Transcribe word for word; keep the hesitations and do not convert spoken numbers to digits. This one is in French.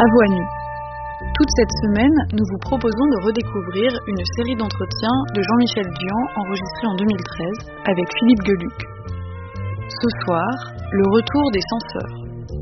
À voix nue. Toute cette semaine, nous vous proposons de redécouvrir une série d'entretiens de Jean-Michel Dian enregistrée en deux mille treize avec Philippe Geluck. Ce soir, le retour des censeurs.